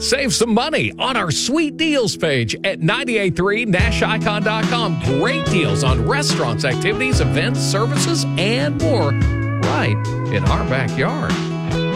Save some money on our sweet deals page at 983nashicon.com. Great deals on restaurants, activities, events, services, and more right in our backyard.